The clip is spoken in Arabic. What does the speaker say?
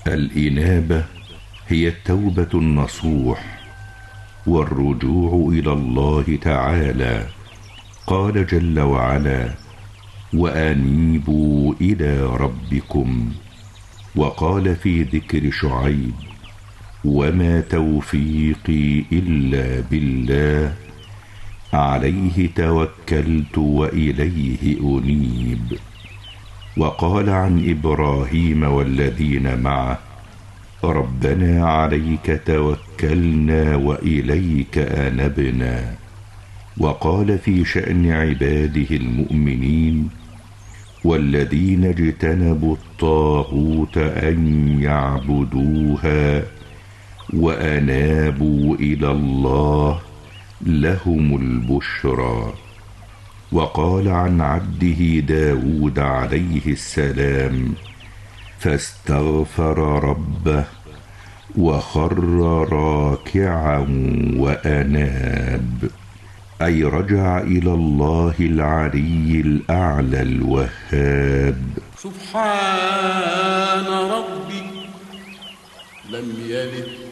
الإنابة هي التوبة النصوح والرجوع إلى الله تعالى. قال جل وعلا: وأنيبوا إلى ربكم. وقال في ذكر شعيب: وما توفيقي إلا بالله عليه توكلت وإليه أنيب. وقال عن إبراهيم والذين معه: ربنا عليك توكلنا وإليك أنبنا. وقال في شأن عباده المؤمنين: والذين اجتنبوا الطاغوت أن يعبدوها وأنابوا إلى الله لهم البشرى. وقال عن عبده داود عليه السلام: فاستغفر ربه وخر راكعا وأناب، أي رجع إلى الله العلي الأعلى الوهاب. سبحان ربي لم يلد